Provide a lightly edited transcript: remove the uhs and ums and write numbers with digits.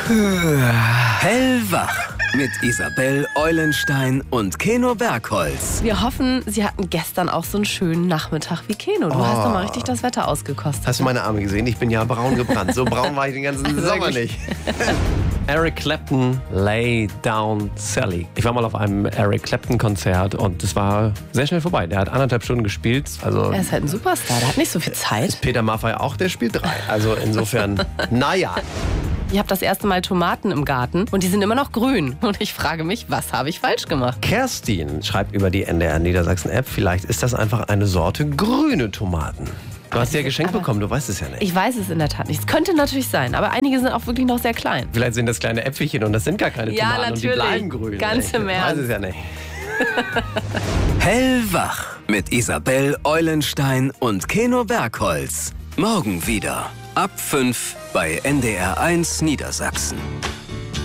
Hellwach mit Isabel Eulenstein und Keno Bergholz. Wir hoffen, Sie hatten gestern auch so einen schönen Nachmittag wie Keno. Du hast doch mal richtig das Wetter ausgekostet. Hast du meine Arme gesehen? Ich bin ja braun gebrannt. So braun war ich den ganzen Sommer nicht. Eric Clapton, Lay Down Sally. Ich war mal auf einem Eric Clapton Konzert und es war sehr schnell vorbei. Der hat 1,5 Stunden gespielt. Also Er ist halt ein Superstar, der hat nicht so viel Zeit. Peter Maffay auch, der spielt 3. Also insofern, naja. Ich habe das erste Mal Tomaten im Garten und die sind immer noch grün. Und ich frage mich, was habe ich falsch gemacht? Kerstin schreibt über die NDR Niedersachsen App, vielleicht ist das einfach eine Sorte grüne Tomaten. Du hast sie ja geschenkt bekommen, du weißt es ja nicht. Ich weiß es in der Tat nicht. Es könnte natürlich sein, aber einige sind auch wirklich noch sehr klein. Vielleicht sind das kleine Äpfelchen und das sind gar keine Ja, Tomaten und die natürlich. bleiben grün. Ganz im Ich weiß Ernst. es ja nicht. Hellwach mit Isabel Eulenstein und Keno Bergholz. Morgen wieder ab 5 bei NDR 1 Niedersachsen.